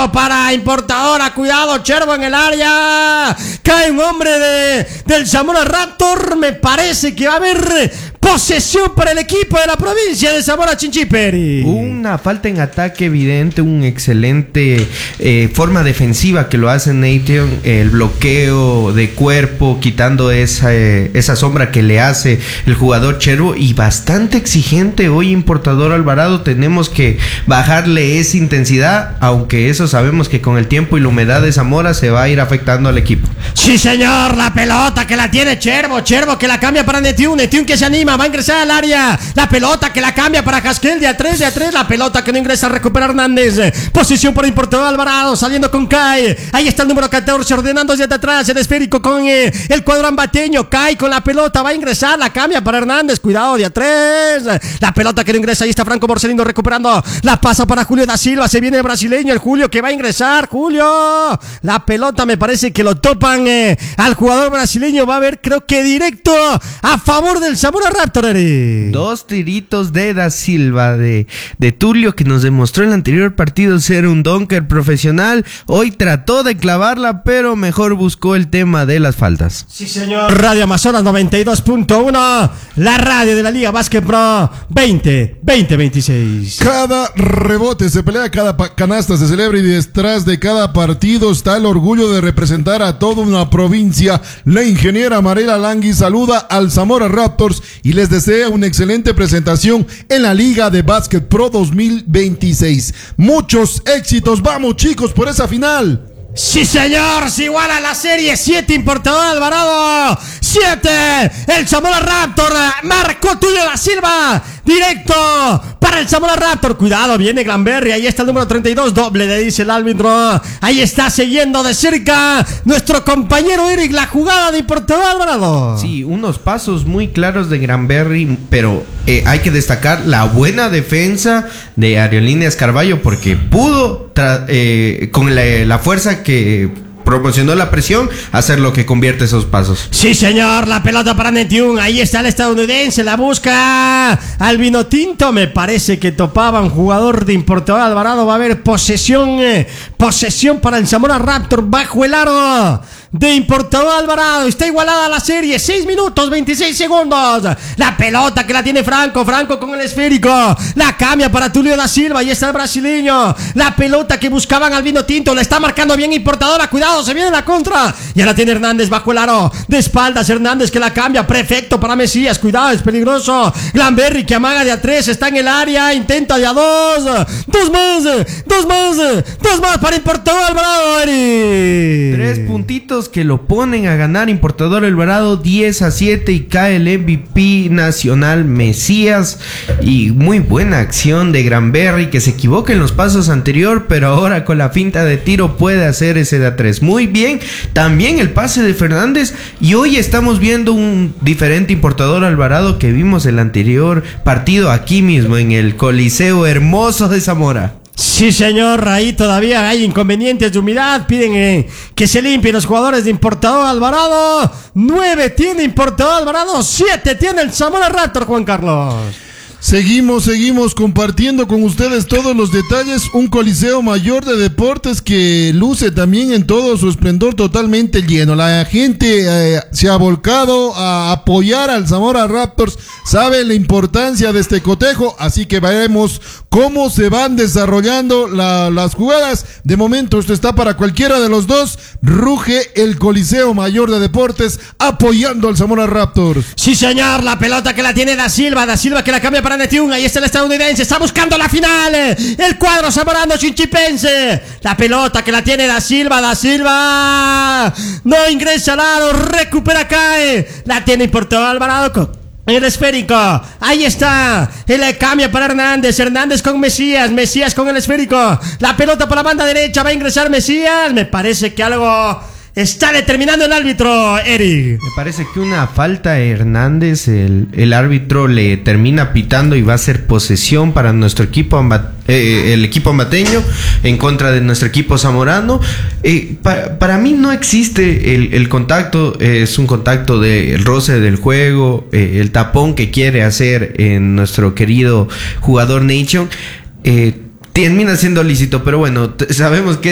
Chervo para Importadora. Cuidado, Chervo en el área. Cae un hombre del Zamora Raptor. Me parece que va a haber posesión para el equipo de la provincia de Zamora Chinchiperi. Una falta en ataque evidente, un excelente forma defensiva que lo hace Nation, el bloqueo de cuerpo, quitando esa sombra que le hace el jugador Chervo, y bastante exigente hoy Importador Alvarado. Tenemos que bajarle esa intensidad, aunque eso sabemos que con el tiempo y la humedad de Zamora se va a ir afectando al equipo. Sí, señor, la pelota que la tiene Chervo que la cambia para Netiun que se anima, va a ingresar al área, la pelota que la cambia para Haskell, de a tres, la pelota que no ingresa, recupera Hernández, posición por Importador Alvarado, saliendo con Kai, ahí está el número 14, ordenando desde atrás, el esférico con el cuadro ambateño, Kai con la pelota, va a ingresar, la cambia para Hernández, cuidado, de a tres, la pelota que no ingresa, ahí está Franco Borsellino recuperando, la pasa para Julio da Silva, se viene el brasileño, el Julio que va a ingresar, Julio, la pelota me parece que lo topan al jugador brasileño, va a ver, creo que directo a favor del Zamora Raptor. Dos tiritos de da Silva, de Tulio, que nos demostró en el anterior partido ser un dunker profesional. Hoy trató de clavarla, pero mejor buscó el tema de las faltas. Sí, señor. Radio Amazonas 92.1, la radio de la Liga Básquet Pro 2026. Cada rebote se pelea, cada canasta se celebra, y detrás de cada partido está el orgullo de representar a toda una provincia. La ingeniera Marela Langui saluda al Zamora Raptors y les desea una excelente presentación en la Liga de Básquet Pro 2026. Muchos éxitos, vamos chicos por esa final. Sí, señor, se iguala la serie. 7 Importador Alvarado, 7 el Zamora Raptor. Marcó Tulio da Silva, directo para el Zamora Raptor. Cuidado, viene Granberry, ahí está el número 32, doble le dice el árbitro. Ahí está siguiendo de cerca nuestro compañero Eric la jugada de Importador Alvarado. Sí, unos pasos muy claros de Granberry, pero hay que destacar la buena defensa de Aerolíneas Carballo, porque pudo con la fuerza que proporcionó la presión, hacer lo que convierte esos pasos. Sí, señor, la pelota para Netiun, ahí está el estadounidense, la busca al vino tinto, me parece que topaba un jugador de Importador Alvarado, va a haber posesión para el Zamora Raptor bajo el aro de Importador Alvarado. Está igualada la serie, 6 minutos 26 segundos. La pelota que la tiene Franco con el esférico, la cambia para Tulio da Silva, ahí está el brasileño. La pelota que buscaban al vino tinto, la está marcando bien Importadora, cuidado, se viene la contra. Ya la tiene Hernández bajo el aro, de espaldas Hernández que la cambia, perfecto para Mesías, cuidado, es peligroso. Granberry que amaga de a 3, está en el área, intenta de a 2, dos más para Importador Alvarado. 3 puntitos que lo ponen a ganar Importador Alvarado, 10-7, y cae el MVP nacional Mesías. Y muy buena acción de Granberry, que se equivoca en los pasos anterior, pero ahora con la finta de tiro puede hacer ese de a 3. Muy bien, también el pase de Fernández, y hoy estamos viendo un diferente Importador Alvarado que vimos el anterior partido aquí mismo en el Coliseo hermoso de Zamora. Sí, señor, ahí todavía hay inconvenientes de humedad, piden que se limpien los jugadores de Importador Alvarado. 9 tiene Importador Alvarado, 7 tiene el Zamora Raptor, Juan Carlos. Seguimos compartiendo con ustedes todos los detalles. Un Coliseo Mayor de Deportes que luce también en todo su esplendor, totalmente lleno. La gente se ha volcado a apoyar al Zamora Raptors, sabe la importancia de este cotejo, así que veremos cómo se van desarrollando las jugadas. De momento esto está para cualquiera de los dos. Ruge el Coliseo Mayor de Deportes apoyando al Zamora Raptors. Sí, señor, la pelota que la tiene da Silva que la cambia para Netiun, ahí está el estadounidense, está buscando la final, el cuadro zamorano chinchipense, la pelota que la tiene da Silva, no ingresa al aro, recupera, cae, la tiene Importador Alvarado, el esférico, ahí está, el cambio para Hernández con Mesías con el esférico, la pelota por la banda derecha, va a ingresar Mesías, me parece que algo está determinando el árbitro, Eric. Me parece que una falta a Hernández, el árbitro le termina pitando y va a ser posesión para nuestro equipo, el equipo ambateño, en contra de nuestro equipo zamorano. Para mí no existe el contacto, es un contacto del roce del juego, el tapón que quiere hacer en nuestro querido jugador Nation. Termina siendo lícito, pero bueno, sabemos que